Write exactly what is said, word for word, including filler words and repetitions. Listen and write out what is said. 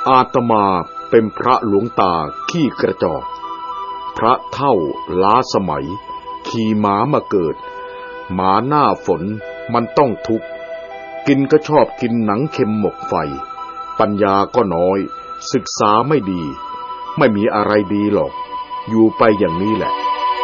อาตมาเป็นพระหลวงตาขี้กระจอกพระเฒ่าล้าสมัยขี่หมามาเกิดหมาหน้าฝนมันต้องทุกข์กินก็ชอบกินหนังเค็มหมกไฟปัญญาก็น้อยศึกษาไม่ดีไม่มีอะไรดีหรอกอยู่ไปอย่างนี้แหละ